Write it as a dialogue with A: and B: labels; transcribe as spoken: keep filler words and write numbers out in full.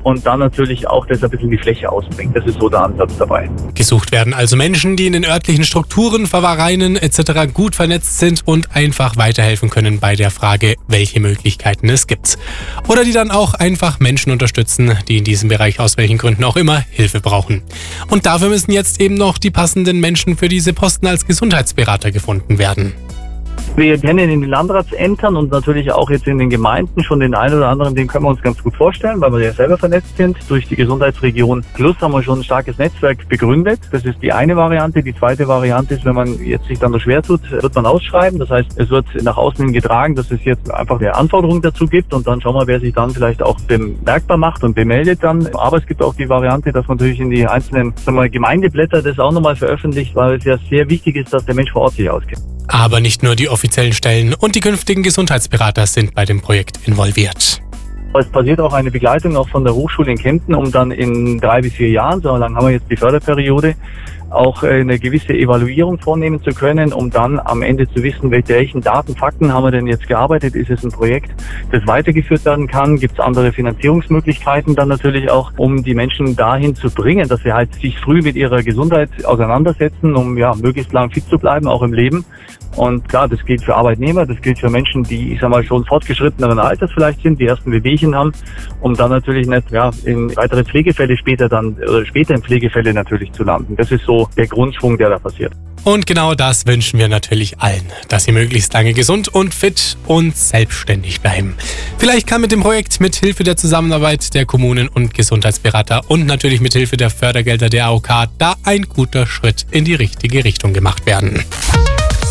A: und dann natürlich auch das ein bisschen in die Fläche ausbringt. Das ist so der Ansatz dabei.
B: Gesucht werden also Menschen, die in den örtlichen Strukturen, Vereinen et cetera gut vernetzt sind und einfach weiterhelfen können bei der Frage, welche Möglichkeiten es gibt. Oder die dann auch einfach Menschen unterstützen, die in diesem Bereich aus welchen Gründen auch immer Hilfe brauchen. Und dafür müssen jetzt eben noch die passenden Menschen für diese Posten als Gesundheitsberater gefunden werden.
A: Wir kennen in den Landratsämtern und natürlich auch jetzt in den Gemeinden schon den einen oder anderen, den können wir uns ganz gut vorstellen, weil wir ja selber vernetzt sind. Durch die Gesundheitsregion Plus haben wir schon ein starkes Netzwerk begründet. Das ist die eine Variante. Die zweite Variante ist, wenn man jetzt sich dann noch schwer tut, wird man ausschreiben. Das heißt, es wird nach außen hin getragen, dass es jetzt einfach eine Anforderung dazu gibt und dann schauen wir, wer sich dann vielleicht auch bemerkbar macht und bemeldet dann. Aber es gibt auch die Variante, dass man natürlich in die einzelnen sagen wir mal, Gemeindeblätter das auch nochmal veröffentlicht, weil es ja sehr wichtig ist, dass der Mensch vor Ort sich auskennt.
B: Aber nicht nur die offiziellen Stellen und die künftigen Gesundheitsberater sind bei dem Projekt involviert.
A: Es passiert auch eine Begleitung auch von der Hochschule in Kempten, um dann in drei bis vier Jahren, so lange haben wir jetzt die Förderperiode, auch eine gewisse Evaluierung vornehmen zu können, um dann am Ende zu wissen, welche welchen Daten, Fakten haben wir denn jetzt gearbeitet, ist es ein Projekt, das weitergeführt werden kann, gibt es andere Finanzierungsmöglichkeiten dann natürlich auch, um die Menschen dahin zu bringen, dass sie halt sich früh mit ihrer Gesundheit auseinandersetzen, um ja möglichst lang fit zu bleiben, auch im Leben. Und klar, das gilt für Arbeitnehmer, das gilt für Menschen, die, ich sag mal, schon fortgeschritteneren Alters vielleicht sind, die ersten Wehwehchen haben, um dann natürlich nicht, ja, in weitere Pflegefälle später dann, oder später in Pflegefälle natürlich zu landen. Das ist so der Grundschwung, der da passiert.
B: Und genau das wünschen wir natürlich allen, dass sie möglichst lange gesund und fit und selbstständig bleiben. Vielleicht kann mit dem Projekt mit Hilfe der Zusammenarbeit der Kommunen und Gesundheitsberater und natürlich mit Hilfe der Fördergelder der A O K da ein guter Schritt in die richtige Richtung gemacht werden.